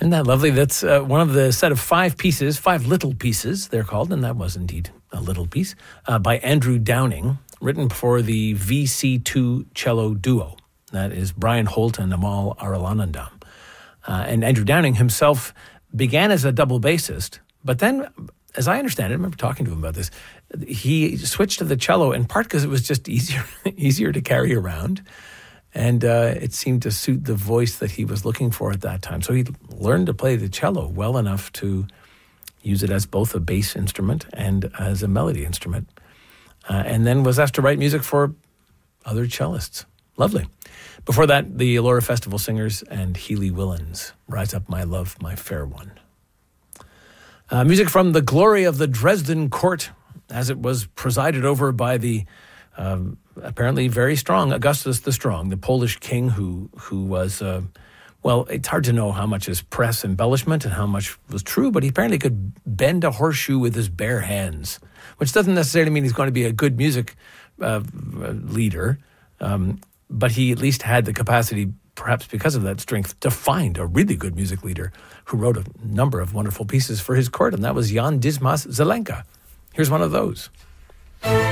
Isn't that lovely? That's one of the set of 5 pieces, 5 little pieces, they're called, and that was indeed a little piece, by Andrew Downing, written for the VC2 cello duo. That is Brian Holt and Amal Arulanandam. And Andrew Downing himself began as a double bassist, but then, as I understand it, I remember talking to him about this, he switched to the cello in part because it was just easier to carry around. And it seemed to suit the voice that he was looking for at that time. So he learned to play the cello well enough to use it as both a bass instrument and as a melody instrument. And then was asked to write music for other cellists. Lovely. Before that, the Elora Festival Singers and Healy Willens, Rise Up My Love, My Fair One. Music from The Glory of the Dresden Court, as it was presided over by the apparently very strong Augustus the Strong, the Polish king who was, well, it's hard to know how much is press embellishment and how much was true, but he apparently could bend a horseshoe with his bare hands, which doesn't necessarily mean he's going to be a good music leader, but he at least had the capacity, perhaps because of that strength, to find a really good music leader who wrote a number of wonderful pieces for his court, and that was Jan Dismas Zelenka. Here's one of those.